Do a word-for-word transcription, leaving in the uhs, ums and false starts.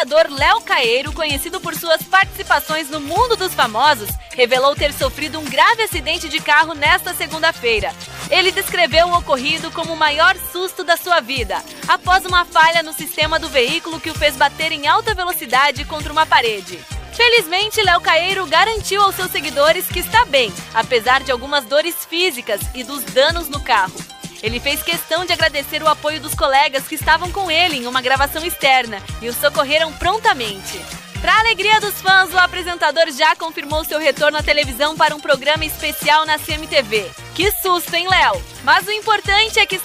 influenciador Léo Caeiro, conhecido por suas participações no mundo dos famosos, revelou ter sofrido um grave acidente de carro nesta segunda-feira. Ele descreveu o ocorrido como o maior susto da sua vida, após uma falha no sistema do veículo que o fez bater em alta velocidade contra uma parede. Felizmente, Léo Caeiro garantiu aos seus seguidores que está bem, apesar de algumas dores físicas e dos danos no carro. Ele fez questão de agradecer o apoio dos colegas que estavam com ele em uma gravação externa e o socorreram prontamente. Para a alegria dos fãs, o apresentador já confirmou seu retorno à televisão para um programa especial na C M T V. Que susto, hein, Léo? Mas o importante é que